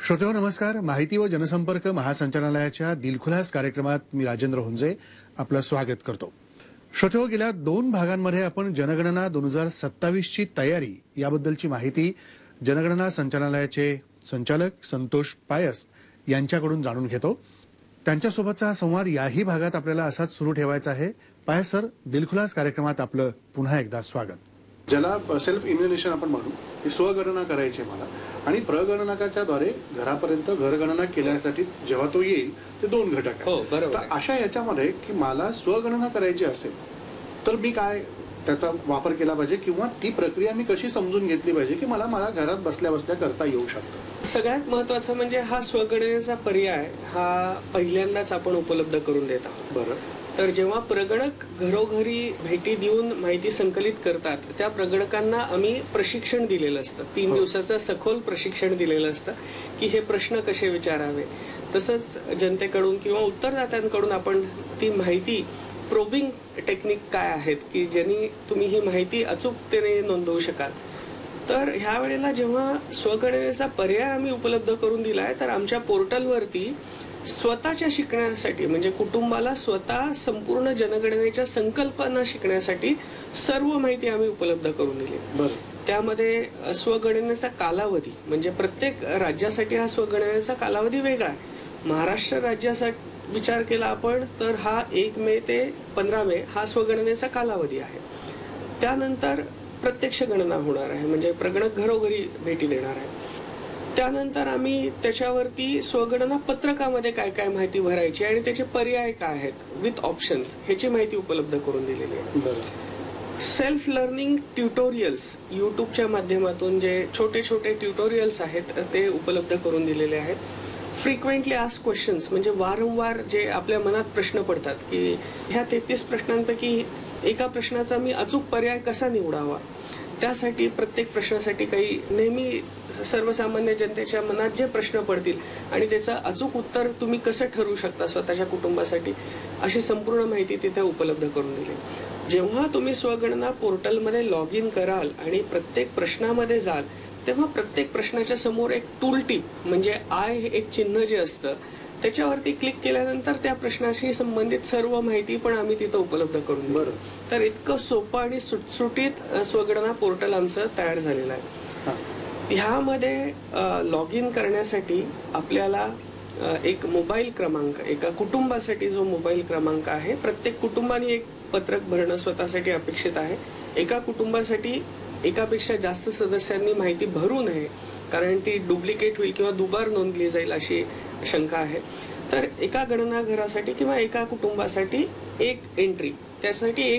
श्रोतेहो नमस्कार. माहिती व जनसंपर्क महासंचालनालयाच्या दिलखुलास कार्यक्रमात मी राजेंद्र हुंजे आपलं स्वागत करतो. श्रोतेहो, गेल्या 2 भागांमध्ये आपण जनगणना 2027 ची तयारी याबद्दलची माहिती जनगणना संचालनालयाचे संचालक संतोष पायस यांच्याकडून जाणून घेतो. त्यांच्यासोबतचा हा संवाद याही भागात आपल्याला असाच सुरू ठेवायचा आहे. पायस सर, दिलखुलास कार्यक्रमात आपलं पुन्हा एकदा स्वागत. ज्याला सेल्फ इन्व्हॅल्युएशन आपण म्हणू, ही स्वगणना करायची आहे मला, आणि प्रगणकाच्या द्वारे घरापर्यंत घरगणना केल्यासाठी जेव्हा तो येईल ते 2 घटक आहेत. हो, बरोबर. तर अशा याच्यामध्ये की मला स्वगणना करायची असेल तर मी काय त्याचा वापर केला पाहिजे किंवा ती प्रक्रिया मी कशी समजून घेतली पाहिजे की मला माझ्या घरात बसल्या बसल्या करता येऊ शकतं? सगळ्यात महत्वाचं म्हणजे हा स्वगणनेचा पर्याय हा पहिल्यांदाच आपण उपलब्ध करून देत आहोत. बरं. तर जेव्हा प्रगणक घरोघरी भेटी देऊन माहिती संकलित करतात, त्या प्रगणकांना आम्ही प्रशिक्षण दिलेलं असतं. 3 दिवसाचं सखोल प्रशिक्षण दिलेलं असतं की हे प्रश्न कसे विचारावे. तसंच जनतेकडून किंवा उत्तरदात्यांकडून आपण ती माहिती प्रोबिंग टेक्निक काय आहेत की ज्यांनी तुम्ही ही माहिती अचूकतेने नोंदवू शकाल. तर ह्या वेळेला जेव्हा स्वगणनेचा पर्याय आम्ही उपलब्ध करून दिलाय, तर आमच्या पोर्टलवरती स्वतःच्या शिकण्यासाठी म्हणजे कुटुंबाला स्वतः संपूर्ण जनगणनेच्या संकल्पना शिकण्यासाठी सर्व माहिती आम्ही उपलब्ध करून दिली. बरं. त्यामध्ये स्वगणनेचा कालावधी म्हणजे प्रत्येक राज्यासाठी हा स्वगणनेचा कालावधी वेगळा आहे. महाराष्ट्र राज्यासाठी विचार केला आपण तर हा 1 मे ते 15 मे हा स्वगणनेचा कालावधी आहे. त्यानंतर प्रत्यक्ष गणना होणार आहे म्हणजे प्रगणक घरोघरी भेटी देणार आहे. त्यानंतर आम्ही त्याच्यावरती स्वगणना पत्रकामध्ये काय काय माहिती भरायची आणि त्याचे पर्याय काय आहेत विथ ऑप्शन्स ह्याची माहिती उपलब्ध करून दिलेली आहे. सेल्फ लर्निंग ट्युटोरियल्स युट्यूबच्या माध्यमातून जे छोटे छोटे ट्युटोरियल्स आहेत ते उपलब्ध करून दिलेले आहेत. फ्रिक्वेंटली आस्क क्वेश्चन्स म्हणजे वारंवार जे आपल्या मनात प्रश्न पडतात की ह्या 33 प्रश्नांपैकी एका प्रश्नाचा मी अचूक पर्याय कसा निवडावा, त्यासाठी प्रत्येक प्रश्नासाठी काही नेहमी सर्वसामान्य जनतेच्या मनात जे प्रश्न पडतील आणि त्याचं अचूक उत्तर तुम्ही कसं ठरवू शकता स्वतःच्या कुटुंबासाठी, अशी संपूर्ण माहिती तिथे उपलब्ध करून दिली. जेव्हा तुम्ही स्वगणना पोर्टलमध्ये लॉग इन कराल आणि प्रत्येक प्रश्नामध्ये जाल तेव्हा प्रत्येक प्रश्नाच्या समोर एक टूल टिप म्हणजे आय हे एक चिन्ह जे असतं त्याच्यावरती क्लिक केल्यानंतर त्या प्रश्नाशी संबंधित सर्व माहिती पण आम्ही तिथं उपलब्ध करून दिली. तर इतकं सोपं आणि सुटसुटीत स्वगणना पोर्टल आमचं तयार झालेलं आहे. ह्यामध्ये लॉग इन करण्यासाठी आपल्याला एक मोबाईल क्रमांक, एका कुटुंबासाठी जो मोबाईल क्रमांक आहे, प्रत्येक कुटुंबाने एक पत्रक भरणं स्वतःसाठी अपेक्षित आहे. एका कुटुंबासाठी एकापेक्षा जास्त सदस्यांनी माहिती भरू नये कारण ती डुप्लिकेट होईल किंवा दुबार नोंदली जाईल अशी शंका आहे. तर एका गणना घरासाठी किंवा एका कुटुंबासाठी एक एंट्री, त्यासाठी